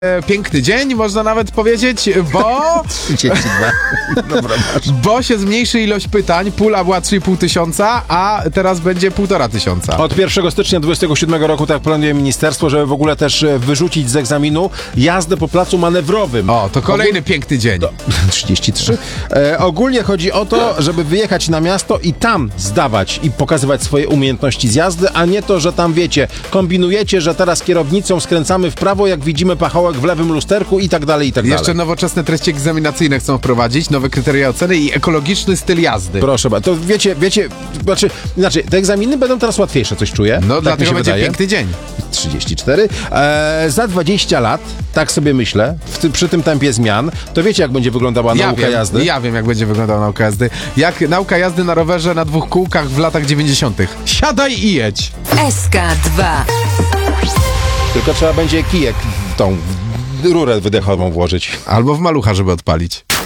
Piękny dzień, można nawet powiedzieć, bo... 32. Dobra, masz. Bo się zmniejszy ilość pytań, pula była 3,5 tysiąca, a teraz będzie 1,5 tysiąca. Od 1 stycznia 2027 roku, tak planuje ministerstwo, żeby w ogóle też wyrzucić z egzaminu jazdę po placu manewrowym. O, to kolejny piękny dzień. 33. Ogólnie chodzi o to, żeby wyjechać na miasto i tam zdawać i pokazywać swoje umiejętności z jazdy, a nie to, że tam wiecie, kombinujecie, że teraz kierownicą skręcamy w prawo, jak widzimy pachołek w lewym lusterku i tak dalej, i tak dalej. Jeszcze nowoczesne treści egzaminacyjne chcą wprowadzić, nowe kryteria oceny i ekologiczny styl jazdy. Proszę bardzo, to wiecie, znaczy, te egzaminy będą teraz łatwiejsze, coś czuję. No Tak dlatego mi się będzie wydaje. piękny dzień. 34. Za 20 lat, tak sobie myślę, przy tym tempie zmian, to wiecie, jak będzie wyglądała nauka jazdy? Ja wiem, jak będzie wyglądała nauka jazdy. Jak nauka jazdy na rowerze na 2 kółkach w latach 90. Siadaj i jedź. SK2. Tylko trzeba będzie kijek w tą rurę wydechową włożyć. Albo w malucha, żeby odpalić.